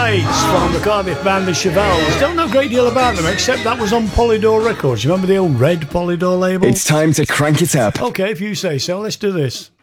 Lights from the Cardiff band The Chevelles. Don't know a great deal about them, except that was on Polydor Records. You remember the old red Polydor label? It's time to crank it up. Okay, if you say so, let's do this.